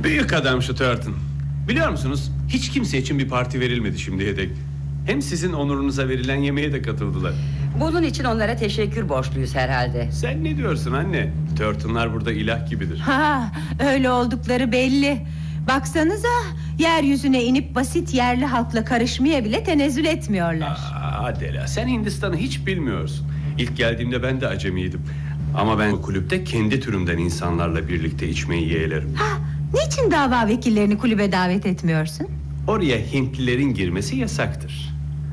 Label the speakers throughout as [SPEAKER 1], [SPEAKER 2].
[SPEAKER 1] Büyük adam şu Turton. Biliyor musunuz, hiç kimse için bir parti verilmedi şimdiye dek. Hem sizin onurunuza verilen yemeğe de katıldılar.
[SPEAKER 2] Bunun için onlara teşekkür borçluyuz herhalde.
[SPEAKER 1] Sen ne diyorsun anne? Turtonlar burada ilah gibidir.
[SPEAKER 3] Ha, öyle oldukları belli. Baksanıza, yeryüzüne inip basit yerli halkla karışmaya bile tenezzül etmiyorlar.
[SPEAKER 1] Adela, sen Hindistan'ı hiç bilmiyorsun. İlk geldiğimde ben de acemiydim. Ama ben bu kulüpte kendi türümden insanlarla birlikte içmeyi yeğlerim.
[SPEAKER 3] Ha, niçin dava vekillerini kulübe davet etmiyorsun?
[SPEAKER 1] Oraya Hintlilerin girmesi yasaktır.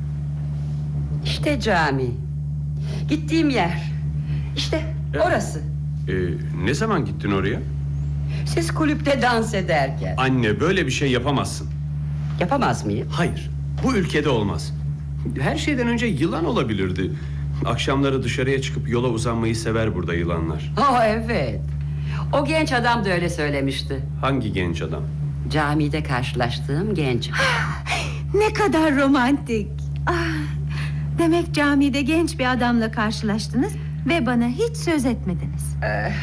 [SPEAKER 2] İşte cami. Gittiğim yer. İşte orası.
[SPEAKER 1] Ne zaman gittin oraya?
[SPEAKER 2] Siz kulüpte dans ederken.
[SPEAKER 1] Anne, böyle bir şey yapamazsın.
[SPEAKER 2] Yapamaz mıyım?
[SPEAKER 1] Hayır, bu ülkede olmaz. Her şeyden önce yılan olabilirdi. Akşamları dışarıya çıkıp yola uzanmayı sever burada yılanlar.
[SPEAKER 2] Oh evet. O genç adam da öyle söylemişti.
[SPEAKER 1] Hangi genç adam?
[SPEAKER 2] Camide karşılaştığım genç.
[SPEAKER 3] Ne kadar romantik. Demek camide genç bir adamla karşılaştınız ve bana hiç söz etmediniz.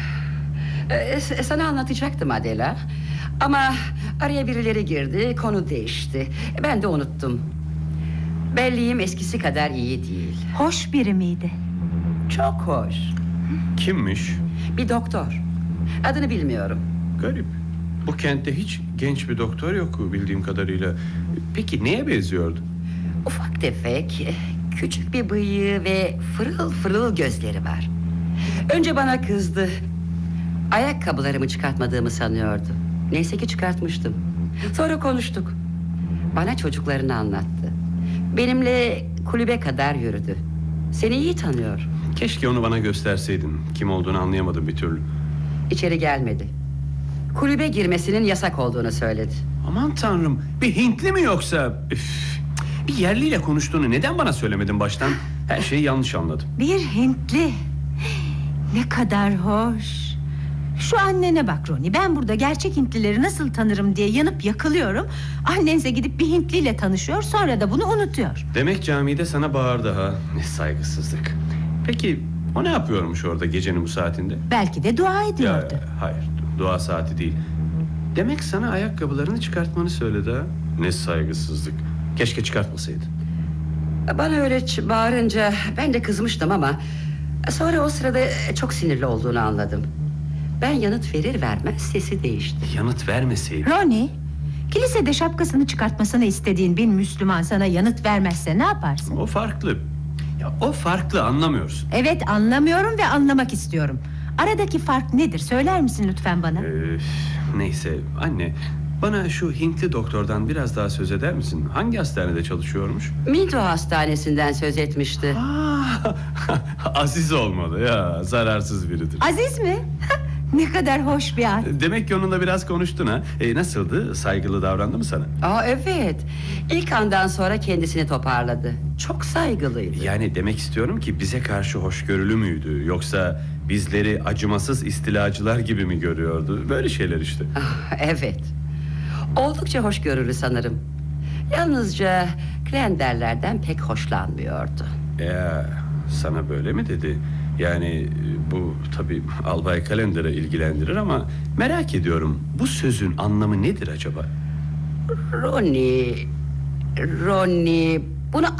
[SPEAKER 2] Sana anlatacaktım Adela. Ama araya birileri girdi, konu değişti. Ben de unuttum. Belliğim eskisi kadar iyi değil.
[SPEAKER 3] Hoş biri miydi?
[SPEAKER 2] Çok hoş.
[SPEAKER 1] Kimmiş?
[SPEAKER 2] Bir doktor. Adını bilmiyorum.
[SPEAKER 1] Garip. Bu kentte hiç genç bir doktor yok bildiğim kadarıyla. Peki neye benziyordu?
[SPEAKER 2] Ufak tefek, küçük bir bıyığı ve fırıl fırıl gözleri var. Önce bana kızdı. Ayakkabılarımı çıkartmadığımı sanıyordu. Neyse ki çıkartmıştım. Sonra konuştuk. Bana çocuklarını anlattı. Benimle kulübe kadar yürüdü. Seni iyi tanıyor.
[SPEAKER 1] Keşke onu bana gösterseydin. Kim olduğunu anlayamadım bir türlü.
[SPEAKER 2] İçeri gelmedi. Kulübe girmesinin yasak olduğunu söyledi.
[SPEAKER 1] Aman tanrım, bir Hintli mi yoksa? Üf, bir yerliyle konuştuğunu neden bana söylemedin baştan? Her şeyi yanlış anladım.
[SPEAKER 3] Bir Hintli. Ne kadar hoş. Şu annene bak Ronnie, ben burada gerçek Hintlileri nasıl tanırım diye yanıp yakılıyorum. Annenize gidip bir Hintliyle tanışıyor, sonra da bunu unutuyor.
[SPEAKER 1] Demek camide sana bağırdı ha. Ne saygısızlık. Peki o ne yapıyormuş orada gecenin bu saatinde?
[SPEAKER 3] Belki de dua ediyordu.
[SPEAKER 1] Hayır, dua saati değil. Demek sana ayakkabılarını çıkartmanı söyledi ha. Ne saygısızlık. Keşke çıkartmasaydın.
[SPEAKER 2] Bana öyle bağırınca ben de kızmıştım ama sonra o sırada çok sinirli olduğunu anladım. Ben yanıt verir vermez sesi değişti.
[SPEAKER 1] Yanıt vermeseydin.
[SPEAKER 3] Ronnie, kilisede şapkasını çıkartmasını istediğin bir Müslüman sana yanıt vermezse ne yaparsın?
[SPEAKER 1] O farklı. Ya o farklı, anlamıyorsun.
[SPEAKER 3] Evet, anlamıyorum ve anlamak istiyorum. Aradaki fark nedir? Söyler misin lütfen bana?
[SPEAKER 1] Neyse anne, bana şu Hintli doktordan biraz daha söz eder misin? Hangi hastanede çalışıyormuş?
[SPEAKER 2] Minto Hastanesi'nden söz etmişti.
[SPEAKER 1] Aziz olmalı ya, zararsız biridir.
[SPEAKER 3] Aziz mi? Ne kadar hoş bir ad.
[SPEAKER 1] Demek ki onunla biraz konuştun ha. Nasıldı? Saygılı davrandı mı sana?
[SPEAKER 2] Evet. İlk andan sonra kendisini toparladı. Çok saygılıydı.
[SPEAKER 1] Yani demek istiyorum ki bize karşı hoşgörülü müydü? Yoksa bizleri acımasız istilacılar gibi mi görüyordu? Böyle şeyler işte.
[SPEAKER 2] Evet. Oldukça hoşgörülü sanırım. Yalnızca Grenderlerden pek hoşlanmıyordu.
[SPEAKER 1] Sana böyle mi dedi? Yani bu tabii Albay Calendar'ı ilgilendirir ama merak ediyorum, bu sözün anlamı nedir acaba?
[SPEAKER 2] Ronnie, bunu